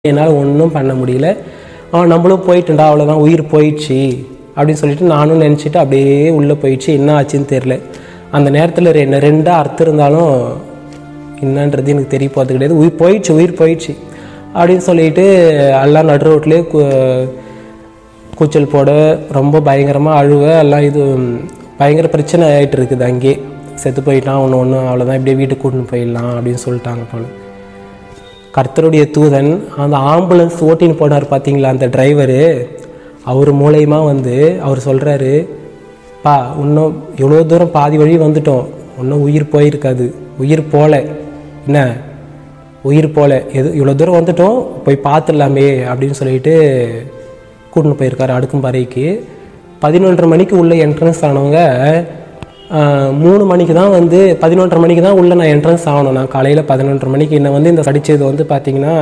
என்னால் ஒன்றும் பண்ண முடியல. நம்மளும் போயிட்டுண்டா, அவ்வளோதான், உயிர் போயிடுச்சு அப்படின்னு சொல்லிட்டு நானும் நினச்சிட்டு அப்படியே உள்ளே போயிடுச்சு. என்ன ஆச்சுன்னு தெரில. அந்த நேரத்தில் ரெண்டாக அர்த்தம் இருந்தாலும் என்னன்றது எனக்கு தெரிய போகிறது கிடையாது. உயிர் போயிடுச்சு அப்படின்னு சொல்லிட்டு எல்லாம் நடு ரோட்லேயே கூச்சல் போட, ரொம்ப பயங்கரமாக அழுவ, எல்லாம் இது பயங்கர பிரச்சனை ஆகிட்டு இருக்குது. அங்கேயே செத்து போயிட்டான், ஒன்று அவ்வளோதான், இப்படியே வீட்டுக்கு கூட்டின்னு போயிடலாம் அப்படின்னு சொல்லிட்டாங்க போல. கர்த்தருடைய தூதன் அந்த ஆம்புலன்ஸ் ஓட்டின்னு போனார் பார்த்தீங்களா, அந்த டிரைவரு, அவர் மூலயமா அவர் சொல்கிறாரு, பா இன்னும் இவ்வளோ தூரம் பாதி வழி வந்துட்டோம், இன்னும் உயிர் போயிருக்காது, உயிர் போல, என்ன உயிர் போல, இவ்வளோ தூரம் வந்துட்டோம், போய் பார்த்துடலாமே அப்படின்னு சொல்லிட்டு கூட்டின்னு போயிருக்காரு அடுக்கும்பாறைக்கு. 11:30 மணிக்கு உள்ள என்ட்ரன்ஸ் ஆனவங்க 3 மணிக்கு தான் 11:30 மணிக்கு தான் உள்ள நான் என்ட்ரன்ஸ் ஆகணும். நான் காலையில் 11:30 மணிக்கு என்னை இந்த படித்தது பார்த்தீங்கன்னா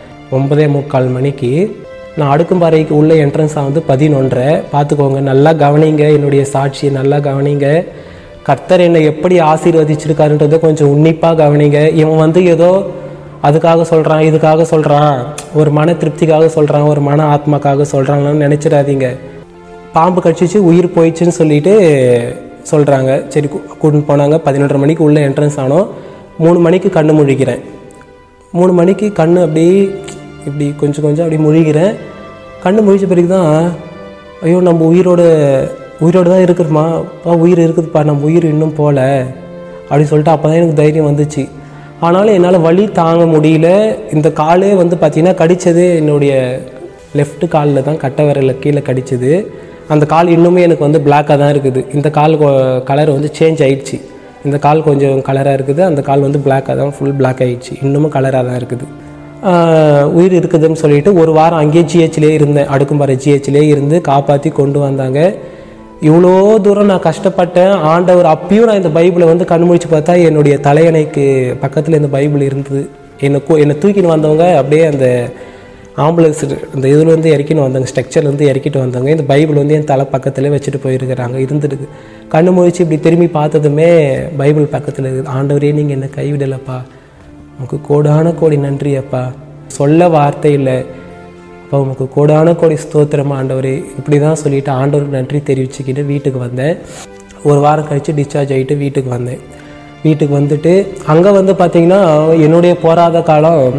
9:45 மணிக்கு. நான் அடுக்கும்பாறைக்கு உள்ள என்ட்ரன்ஸ் 11:30. பார்த்துக்கோங்க, நல்லா கவனிங்க, என்னுடைய சாட்சியை நல்லா கவனிங்க. கர்த்தர் என்னை எப்படி ஆசீர்வதிச்சிருக்காருன்றதை கொஞ்சம் உன்னிப்பாக கவனிங்க. இவன் ஏதோ அதுக்காக சொல்கிறான், இதுக்காக சொல்கிறான், ஒரு மன திருப்திக்காக சொல்கிறான், ஒரு மன ஆத்மாக்காக சொல்கிறாங்கன்னு நினச்சிடாதீங்க. பாம்பு கடிச்சிச்சு, உயிர் போயிடுச்சுன்னு சொல்லிட்டு சொல்கிறாங்க. சரி, கூட்டின்னு போனாங்க. 11:30 மணிக்கு உள்ள என்ட்ரன்ஸ் ஆனோம். 3 மணிக்கு கண்ணு முழிக்கிறேன். 3 மணிக்கு கண்ணு இப்படி கொஞ்சம் அப்படி முழிக்கிறேன். கண்ணு முழிச்ச பிறகு தான், ஐயோ நம்ம உயிரோடு தான் இருக்கிறோமா, உயிர் இருக்குதுப்பா, நம்ம உயிர் இன்னும் போகல அப்படின்னு சொல்லிட்டு அப்போ தான் எனக்கு தைரியம் வந்துச்சு. ஆனாலும் என்னால் வலி தாங்க முடியல. இந்த காலே பார்த்திங்கன்னா கடித்தது என்னுடைய லெஃப்ட் காலில் தான், கட்டை விரலில் கீழே கடிச்சது. அந்த கால் இன்னுமே எனக்கு பிளாக்காக தான் இருக்குது. இந்த கால் கலர் சேஞ்ச் ஆகிடுச்சு. இந்த கால் கொஞ்சம் கலராக இருக்குது, அந்த கால் பிளாக்காக தான், ஃபுல் பிளாக் ஆகிடுச்சு. இன்னமும் கலராக தான் இருக்குது. உயிர் இருக்குதுன்னு சொல்லிட்டு 1 வாரம் அங்கேயே ஜிஹெச்லேயே இருந்தேன். அடுக்கும்பாறை ஜிஹெச்லேயே இருந்து காப்பாற்றி கொண்டு வந்தாங்க. இவ்வளோ தூரம் நான் கஷ்டப்பட்டேன். ஆண்டவர் அப்பயும் நான் இந்த பைபிளை கண்முழிச்சு பார்த்தா என்னுடைய தலையணைக்கு பக்கத்தில் இந்த பைபிள் இருந்தது. என்னை தூக்கின்னு வந்தவங்க அப்படியே அந்த ஆம்புலன்ஸ் அந்த இதில் இறக்கின்னு வந்தாங்க, ஸ்ட்ரக்சர்லேருந்து இறக்கிட்டு வந்தாங்க. இந்த பைபிள் என் தலை பக்கத்தில் வச்சுட்டு போயிருக்கிறாங்க, இருந்துருக்கு. கண்ணு முழிச்சு இப்படி திரும்பி பார்த்ததுமே பைபிள் பக்கத்தில் இருக்குது. ஆண்டவரே, நீங்கள் என்னை கைவிடலப்பா, உனக்கு கோடான கோடி நன்றி அப்பா, சொல்ல வார்த்தை இல்லை அப்பா, உனக்கு கோடான கோடி ஸ்தோத்திரமா ஆண்டவரே, இப்படி தான் சொல்லிவிட்டு ஆண்டவருக்கு நன்றி தெரிவிச்சுக்கிட்டு வீட்டுக்கு வந்தேன். 1 வாரம் கழித்து டிஸ்சார்ஜ் ஆகிட்டு வீட்டுக்கு வந்தேன். வீட்டுக்கு வந்துட்டு அங்கே பார்த்தீங்கன்னா என்னுடைய போராத காலம்,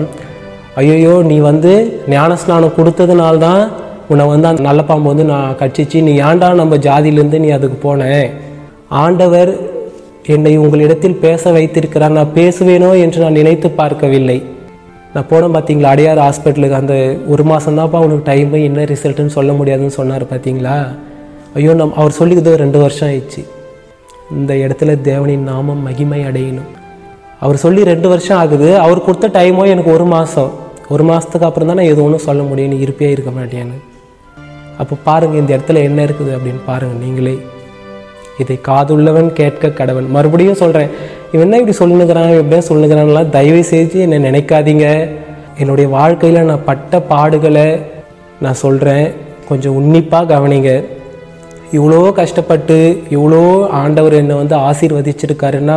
ஐயோ நீ ஞானஸ்நானம் கொடுத்ததுனால்தான் உன்னை அந்த நல்ல பாம்பு நான் கடிச்சிச்சு, நீ ஏன்டா நம்ம ஜாதியிலேருந்து நீ அதுக்கு போனேன், ஆண்டவர் என்னை உங்களிடத்தில் பேச வைத்திருக்கிறார், நான் பேசுவேனோ என்று நான் நினைத்து பார்க்கவில்லை. நான் போனேன் பார்த்தீங்களா அடையார் ஹாஸ்பிட்டலுக்கு. அந்த 1 மாதம் தான்ப்பா உனக்கு டைமு, என்ன ரிசல்ட்டுன்னு சொல்ல முடியாதுன்னு சொன்னார் பார்த்தீங்களா. ஐயோ அவர் சொல்லிக்கிறது 2 வருஷம் ஆயிடுச்சு. இந்த இடத்துல தேவனின் நாமம் மகிமை அடையணும். அவர் சொல்லி 2 வருஷம் ஆகுது. அவர் கொடுத்த டைமோ எனக்கு 1 மாதம். 1 மாதத்துக்கு அப்புறம் தான் நான் எது ஒன்றும் சொல்ல முடியும், நீ இருப்பே இருக்க மாட்டேன்னு. அப்போ பாருங்கள் இந்த இடத்துல என்ன இருக்குது அப்படின்னு பாருங்கள் நீங்களே. இதை காதுள்ளவன் கேட்க கடவன். மறுபடியும் சொல்கிறேன், இவன் என்ன இப்படி சொல்லுங்கிறான், எப்படியா சொல்லுங்கிறான்லாம் தயவு செஞ்சு என்னை நினைக்காதீங்க. என்னுடைய வாழ்க்கையில் நான் பட்ட பாடுகளை நான் சொல்கிறேன், கொஞ்சம் உன்னிப்பாக கவனிங்க. இவ்வளோ கஷ்டப்பட்டு இவ்வளோ ஆண்டவர் என்னை ஆசீர்வதிச்சிருக்காருன்னா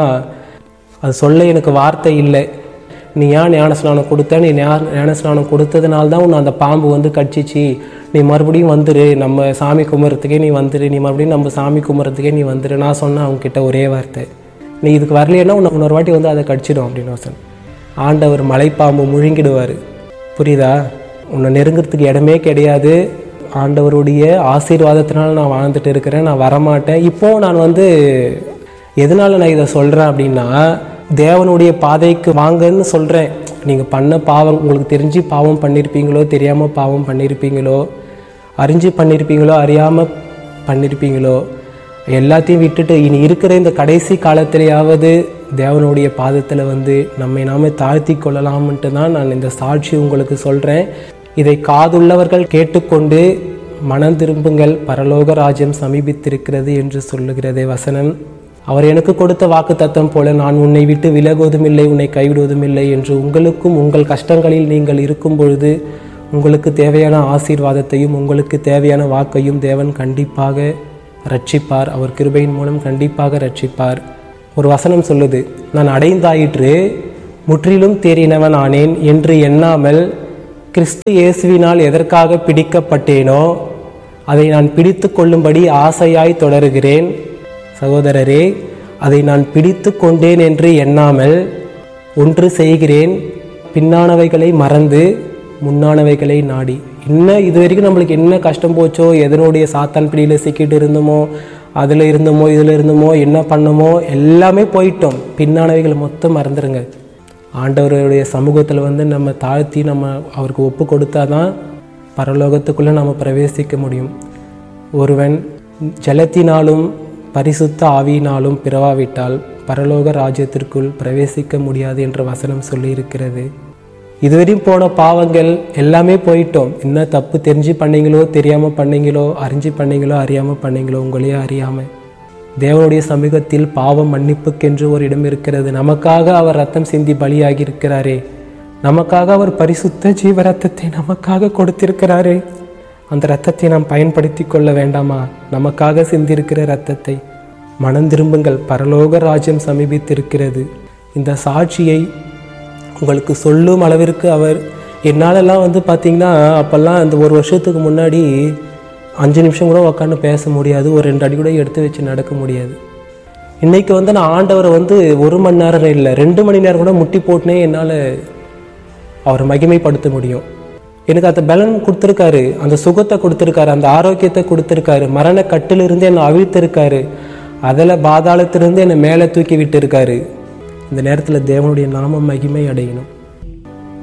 அது சொல்ல எனக்கு வார்த்தை இல்லை. நீ ஏன் ஞானஸ்நானம் கொடுத்த, நீ ஞானஸ்நானம் கொடுத்ததுனால்தான் உன்னை அந்த பாம்பு கடிச்சிச்சு, நீ மறுபடியும் வந்துரு, நம்ம சாமி கும்பிட்றதுக்கே நீ வந்துரு, நீ மறுபடியும் நம்ம சாமி கும்பிட்றதுக்கே நீ வந்துரு. நான் சொன்னேன் அவங்ககிட்ட ஒரே வார்த்தை, நீ இதுக்கு வரலைன்னா இன்னொரு வாட்டி அதை கடிச்சிடும் அப்படின்னு சொன்னேன். ஆண்டவர் மலைப்பாம்பு முழுங்கிடுவார், புரியுதா? உன்னை நெருங்கிறதுக்கு இடமே கிடையாது. ஆண்டவருடைய ஆசீர்வாதத்தினால நான் வாழ்ந்துட்டு இருக்கிறேன், நான் வரமாட்டேன். இப்போது நான் எதனால் நான் இதை சொல்கிறேன் அப்படின்னா, தேவனுடைய பாதைக்கு வாங்கன்னு சொல்கிறேன். நீங்கள் பண்ண பாவம், உங்களுக்கு தெரிஞ்சு பாவம் பண்ணியிருப்பீங்களோ, தெரியாமல் பாவம் பண்ணியிருப்பீங்களோ, அறிஞ்சு பண்ணியிருப்பீங்களோ, அறியாமல் பண்ணியிருப்பீங்களோ, எல்லாத்தையும் விட்டுட்டு இனி இருக்கிற இந்த கடைசி காலத்திலேயாவது தேவனுடைய பாதத்தில் நம்மை நாமே தாழ்த்தி கொள்ளலாம்ன்ட்டு தான் நான் இந்த சாட்சி உங்களுக்கு சொல்கிறேன். இதை காதுள்ளவர்கள் கேட்டுக்கொண்டு மனம் திரும்புங்கள், பரலோக ராஜ்யம் சமீபித்திருக்கிறது என்று சொல்லுகிறதே வசனம். அவர் எனக்கு கொடுத்த வாக்கு தத்தம் போல, நான் உன்னை விட்டு விலகுவதும் இல்லை, உன்னை கைவிடுவதும் இல்லை என்று உங்களுக்கும் உங்கள் கஷ்டங்களில் நீங்கள் இருக்கும் பொழுது உங்களுக்கு தேவையான ஆசீர்வாதத்தையும் உங்களுக்கு தேவையான வாக்கையும் தேவன் கண்டிப்பாக ரட்சிப்பார். அவர் கிருபையின் மூலம் கண்டிப்பாக ரட்சிப்பார். ஒரு வசனம் சொல்லுது, நான் அடைந்தாயிற்று முற்றிலும் தேறினவன் ஆனேன் என்று எண்ணாமல் கிறிஸ்து இயேசுவினால் எதற்காக பிடிக்கப்பட்டேனோ அதை நான் பிடித்து கொள்ளும்படி ஆசையாய் தொடருகிறேன். சகோதரரே, அதை நான் பிடித்து கொண்டேன் என்று எண்ணாமல் ஒன்று செய்கிறேன், பின்னானவைகளை மறந்து முன்னானவைகளை நாடி. இன்னும் இது வரைக்கும் நம்மளுக்கு என்ன கஷ்டம் போச்சோ, எதனுடைய சாத்தான் பிடியில் சிக்கிட்டு இருந்தோமோ, அதில் இருந்தோமோ இதில் இருந்தோமோ, என்ன பண்ணமோ எல்லாமே போயிட்டோம். பின்னானவைகளை மொத்தம் மறந்துடுங்க. ஆண்டவருடைய சமூகத்தில் நம்ம தாழ்த்தி நம்ம அவருக்கு ஒப்பு கொடுத்தா தான் பரலோகத்துக்குள்ளே நம்ம பிரவேசிக்க முடியும். ஒருவன் ஜலத்தினாலும் பரிசுத்த ஆவியினாலும் பிறவாவிட்டால் பரலோக ராஜ்யத்திற்குள் பிரவேசிக்க முடியாது என்ற வசனம் சொல்லியிருக்கிறது. இதுவரையும் போன பாவங்கள் எல்லாமே போயிட்டோம். என்ன தப்பு தெரிஞ்சு பண்ணீங்களோ, தெரியாமல் பண்ணீங்களோ, அறிஞ்சு பண்ணீங்களோ, அறியாமல் பண்ணீங்களோ, உங்களையே அறியாமல் தேவனுடைய சமூகத்தில் பாவம் மன்னிப்புக்கென்று ஒரு இடம் இருக்கிறது. நமக்காக அவர் ரத்தம் சிந்தி பலியாகி இருக்கிறாரே, நமக்காக அவர் பரிசுத்த ஜீவ ரத்தத்தை நமக்காக கொடுத்திருக்கிறாரே. அந்த ரத்தத்தை நாம் பயன்படுத்தி கொள்ள வேண்டாமா? நமக்காக சிந்திருக்கிற ரத்தத்தை. மனம் திரும்புங்கள், பரலோக ராஜ்யம் சமீபித்திருக்கிறது. இந்த சாட்சியை உங்களுக்கு சொல்லும் அளவிற்கு அவர் என்னாலெல்லாம் பார்த்தீங்கன்னா, அப்போல்லாம் அந்த ஒரு வருஷத்துக்கு முன்னாடி 5 நிமிஷம் கூட உட்காந்து பேச முடியாது, ஒரு 2 அடி கூட எடுத்து வச்சு நடக்க முடியாது. இன்றைக்கி நான் ஆண்டவரை 1 மணி நேரம் இல்லை, 2 மணி நேரம் கூட முட்டி போட்டுனே என்னால் அவரை மகிமைப்படுத்த முடியும். எனக்கு அந்த பலன் கொடுத்துருக்காரு, அந்த சுகத்தை கொடுத்துருக்காரு, அந்த ஆரோக்கியத்தை கொடுத்துருக்காரு. மரண கட்டிலிருந்து என்னை அவிழ்த்திருக்காரு, அதில் பாதாளத்திலிருந்து என்னை மேலே தூக்கி விட்டு இருக்காரு. இந்த நேரத்தில் தேவனுடைய நாமம் மகிமை அடையணும்.